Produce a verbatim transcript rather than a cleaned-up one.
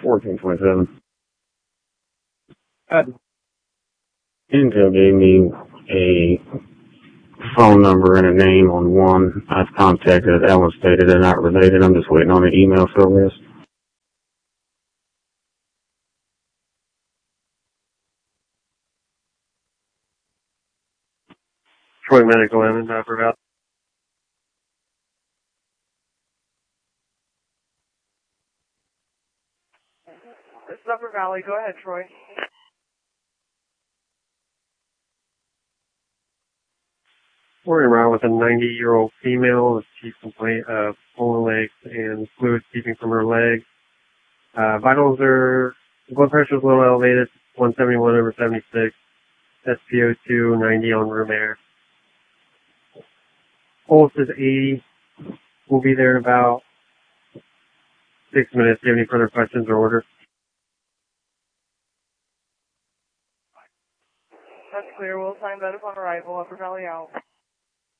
fourteen twenty-seven. Uh, Intel gave me a phone number and a name on one I've contacted. That one stated they're not related. I'm just waiting on an email for this. Troy Medical and Upper Valley. This is Upper Valley. Go ahead, Troy. We're around with a ninety-year-old female with chief complaint of swollen legs and fluid seeping from her legs. Uh, vitals are, blood pressure is a little elevated, one seventy-one over seventy-six, S P O two ninety on room air. Pulse is eighty. We'll be there in about six minutes. Do you have any further questions or orders? That's clear. We'll sign that upon arrival. Upper Valley out.